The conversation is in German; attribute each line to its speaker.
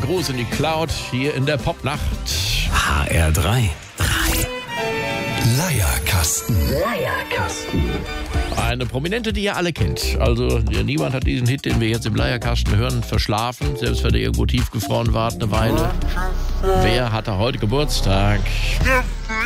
Speaker 1: Gruß in die Cloud hier in der Popnacht.
Speaker 2: HR3.
Speaker 3: Leierkasten.
Speaker 1: Eine Prominente, die ihr alle kennt. Also niemand hat diesen Hit, den wir jetzt im Leierkasten hören, verschlafen. Selbst wenn er irgendwo tiefgefroren war, eine Weile. Wer hatte heute Geburtstag?